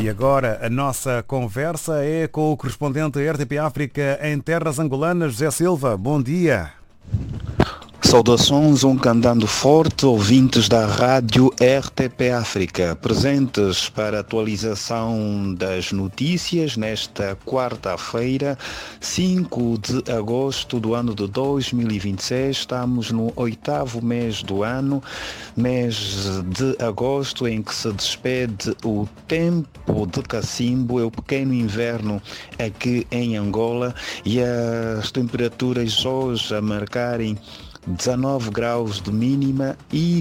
E agora a nossa conversa é com o correspondente RTP África em terras angolanas, José Silva. Bom dia. Saudações, cantando forte, ouvintes da rádio RTP África, presentes para a atualização das notícias nesta quarta-feira, 5 de agosto do ano de 2026. Estamos no 8º mês do ano, mês de agosto, em que se despede o tempo de cacimbo, é o pequeno inverno aqui em Angola, e as temperaturas hoje a marcarem 19 graus de mínima e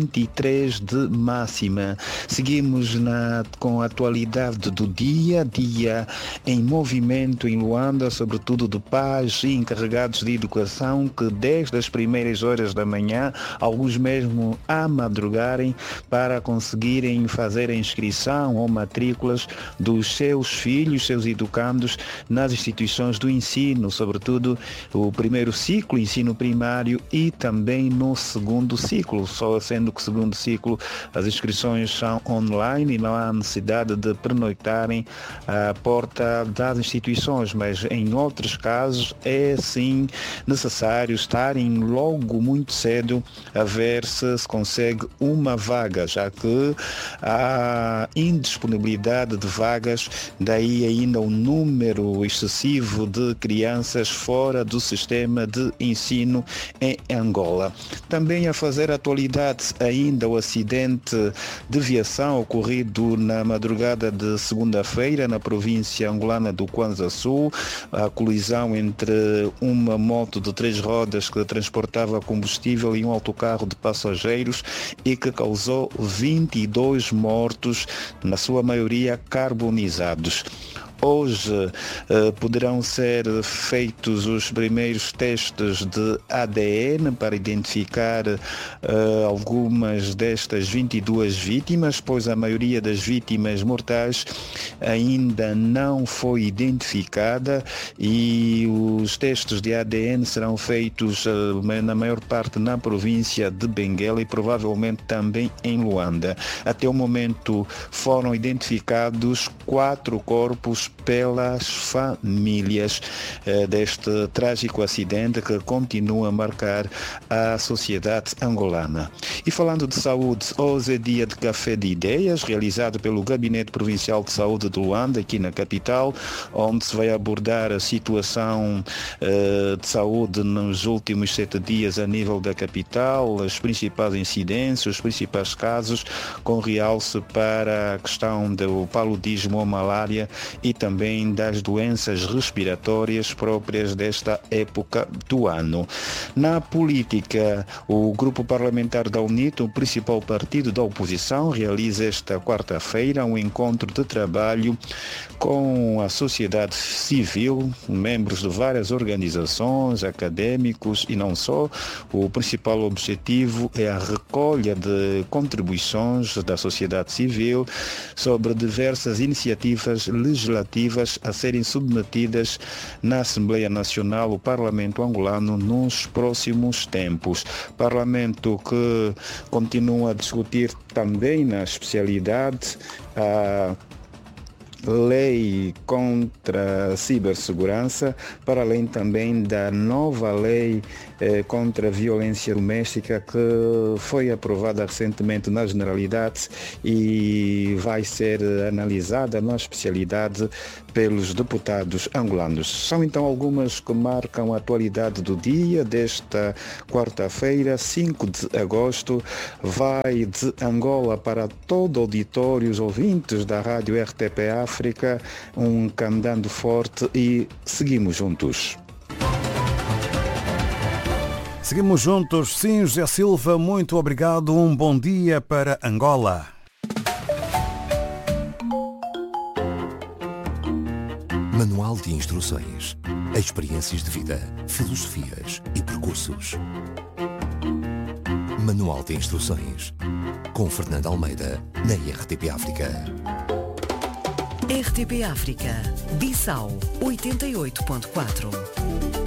23 de máxima. Seguimos com a atualidade do dia em movimento em Luanda, sobretudo de paz e encarregados de educação, que desde as primeiras horas da manhã, alguns mesmo a madrugarem, para conseguirem fazer a inscrição ou matrículas dos seus filhos, seus educandos, nas instituições do ensino, sobretudo o primeiro ciclo, ensino primário, e também no segundo ciclo, só sendo que o segundo ciclo as inscrições são online e não há necessidade de pernoitarem à porta das instituições, mas em outros casos é sim necessário estarem logo muito cedo a ver se consegue uma vaga, já que há indisponibilidade de vagas, daí ainda o número excessivo de crianças fora do sistema de ensino em Angola. Também a fazer atualidade ainda o acidente de viação ocorrido na madrugada de segunda-feira na província angolana do Kwanza Sul, a colisão entre uma moto de 3 rodas que transportava combustível e um autocarro de passageiros, e que causou 22 mortos, na sua maioria carbonizados. Hoje poderão ser feitos os primeiros testes de ADN para identificar algumas destas 22 vítimas, pois a maioria das vítimas mortais ainda não foi identificada, e os testes de ADN serão feitos na maior parte na província de Benguela e provavelmente também em Luanda. Até o momento foram identificados 4 corpos pelas famílias deste trágico acidente que continua a marcar a sociedade angolana. E falando de saúde, hoje é dia de café de ideias, realizado pelo Gabinete Provincial de Saúde de Luanda, aqui na capital, onde se vai abordar a situação de saúde nos últimos 7 dias a nível da capital, as principais incidências, os principais casos, com realce para a questão do paludismo ou malária e também das doenças respiratórias próprias desta época do ano. Na política, o grupo parlamentar da UNITA, o principal partido da oposição, realiza esta quarta-feira um encontro de trabalho com a sociedade civil, membros de várias organizações, académicos e não só. O principal objetivo é a recolha de contribuições da sociedade civil sobre diversas iniciativas legislativas a serem submetidas na Assembleia Nacional, o Parlamento angolano, nos próximos tempos. Parlamento que continua a discutir também na especialidade a lei contra a cibersegurança, para além também da nova lei contra a violência doméstica, que foi aprovada recentemente na Generalidade e vai ser analisada na especialidade pelos deputados angolanos. São então algumas que marcam a atualidade do dia desta quarta-feira, 5 de agosto. Vai de Angola para todo o auditório, os ouvintes da rádio RTP África, candando forte, e seguimos juntos. Seguimos juntos, sim, José Silva, muito obrigado, um bom dia para Angola. Manual de instruções, experiências de vida, filosofias e percursos. Manual de instruções, com Fernando Almeida, na RTP África. RTP África, Bissau 88.4.